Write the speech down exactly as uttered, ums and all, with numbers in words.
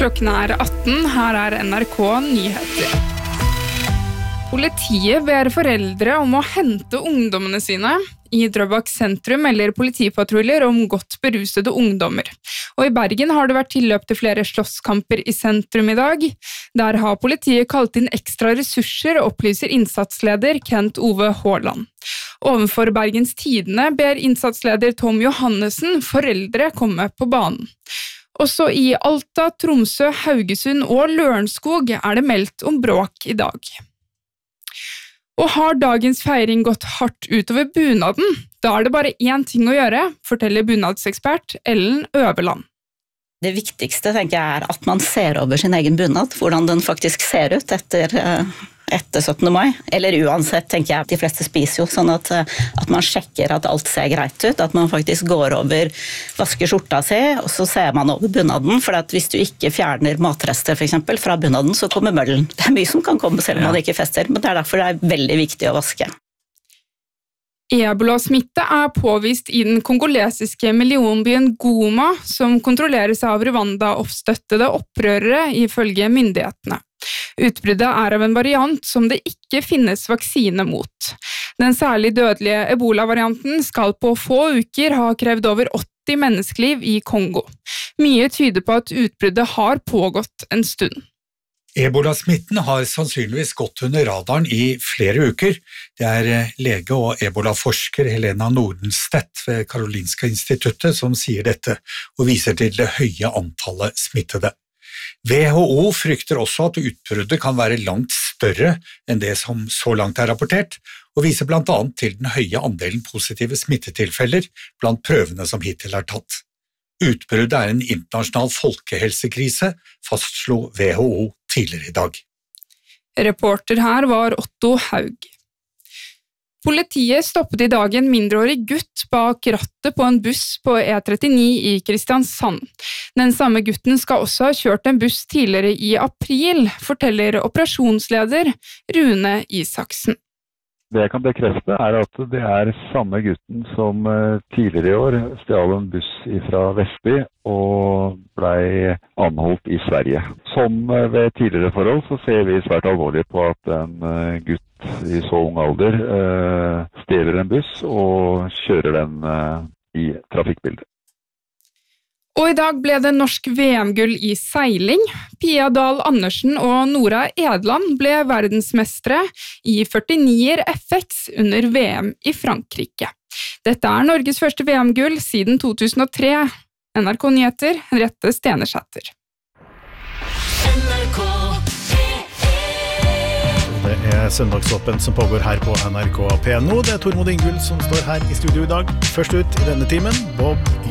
Klokken er atten, her er N R K Nyheter. Politiet ber foreldre om å hente ungdommene sine. I Drøbak sentrum melder politipatruljer om godt berusede ungdommer. Og i Bergen har det vært tilløp til flere slåsskamper i sentrum i dag. Der har politiet kalt inn ekstra ressurser, opplyser innsatsleder Kent Ove Håland. Ovenfor Bergens Tidende ber innsatsleder Tom Johannessen foreldre komme på banen. Også i Alta, Tromsø, Haugesund og Lørenskog er det meldt om bråk i dag. Og har dagens feiring gått hardt utover bunaden? Da er det bare én ting å gjøre, forteller bunadsekspert Ellen Øverland. Det viktigste tenker jeg er at man ser over sin egen bunad, hvordan den faktisk ser ut etter, etter syttende mai. Eller uansett, tenker jeg, de fleste spiser jo, sånn at, at man sjekker at alt ser greit ut, at man faktisk går over, vasker skjorta si, og så ser man over bunaden, for at hvis du ikke fjerner matrester for eksempel fra bunaden, så kommer møllen. Det er mye som kan komme selv om man ikke fester, men det er derfor det er veldig viktig å vaske. Ebola-smitte er påvist i den kongolesiske millionbyen Goma, som kontrolleres av Rwanda-oppstøttede opprørere ifølge myndighetene. Utbruddet er av en variant som det ikke finnes vaksine mot. Den særlig dødelige Ebola-varianten skal på få uker ha krevd over åtti menneskeliv i Kongo. Mye tyder på at utbruddet har pågått en stund. Ebola-smitten har sannsynligvis gått under radaren i flere uker. Det er lege og ebola-forsker Helena Nordenstedt ved Karolinska instituttet som sier dette, og viser til det høye antallet smittede. W H O frykter også at utbruddet kan være langt større enn det som så langt er rapportert, og viser blant annet til den høye andelen positive smittetilfeller blant prøvene som hittil er tatt. Utbruddet er en internasjonal folkehelsekrise, fastslo W H O tidligere i dag. Reporter her var Otto Haug. Politiet stoppet i dag en mindreårig gutt bak rattet på en buss på E trettini i Kristiansand. Den samme gutten skal også ha kjørt en buss tidligere i april, forteller operasjonsleder Rune Isaksen. Det jeg kan bekrefte er at det er samme gutten som tidligere i år stjal en buss fra Vestby og ble anholdt i Sverige. Som ved tidligere forhold så ser vi svært alvorlig på at en gutt i så ung alder stjeler en buss og kjører den i trafikkbildet. Og i dag ble det norsk V M-gull i seiling. Pia Dahl Andersen og Nora Edland ble verdensmestre i førtinier F X under V M i Frankrike. Dette er Norges første V M-gull siden to tusen og tre. N R K Nyheter, Henriette Stenersæter. Det er søndagsåpen som pågår her på N R K P N O. Det er Tormod Ingvild som står her i studio i dag. Først ut i denne timen, Bob